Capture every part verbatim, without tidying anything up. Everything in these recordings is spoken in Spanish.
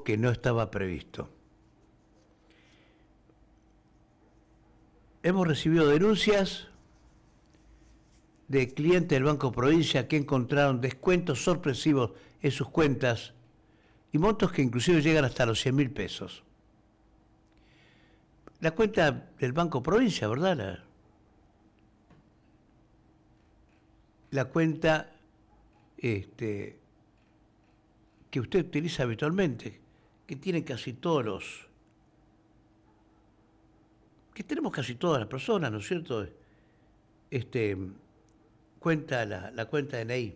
algo que no estaba previsto. Hemos recibido denuncias de clientes del Banco Provincia que encontraron descuentos sorpresivos en sus cuentas y montos que inclusive llegan hasta los cien mil pesos. La cuenta del Banco Provincia, ¿verdad? La, la cuenta este, que usted utiliza habitualmente, que tiene casi todos los... que tenemos casi todas las personas, ¿no es cierto? Este, cuenta la, la cuenta de N I.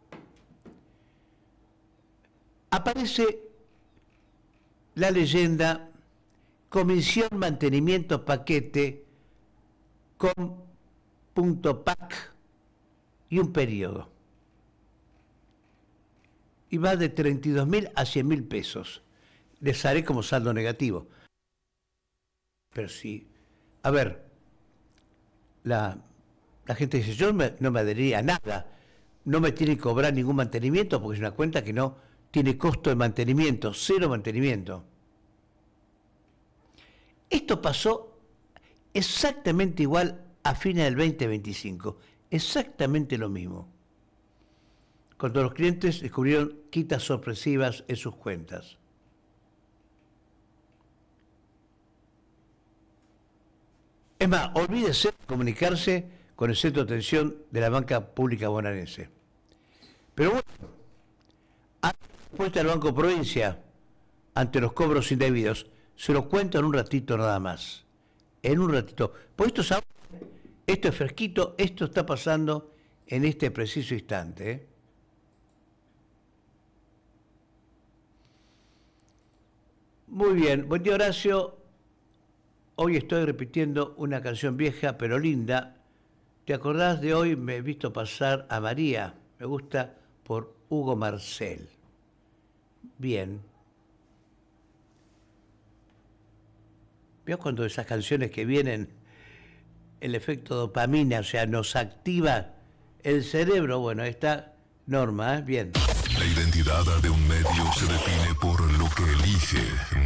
Aparece la leyenda Comisión Mantenimiento Paquete con punto P A C y un periodo. Y va de treinta y dos mil a cien mil pesos. Les haré como saldo negativo. Pero sí, a ver, la, la gente dice, yo no me, no me adheriría a nada, no me tiene que cobrar ningún mantenimiento porque es una cuenta que no tiene costo de mantenimiento, cero mantenimiento. Esto pasó exactamente igual a fines del veinte veinticinco, exactamente lo mismo, cuando los clientes descubrieron quitas sorpresivas en sus cuentas. Es más, olvídese de comunicarse con el centro de atención de la banca pública bonaerense. Pero bueno, a la respuesta del Banco Provincia ante los cobros indebidos, se lo cuento en un ratito nada más. En un ratito. Pues esto es, ahora, esto es fresquito, esto está pasando en este preciso instante. ¿eh? Muy bien, buen día Horacio. Hoy estoy repitiendo una canción vieja pero linda. ¿Te acordás de hoy? Me he visto pasar a María. Me gusta por Hugo Marcel. Bien. ¿Vio cuando esas canciones que vienen, el efecto dopamina, o sea, nos activa el cerebro? Bueno, esta Norma, ¿eh? Bien. La identidad de un medio se define por lo que elige,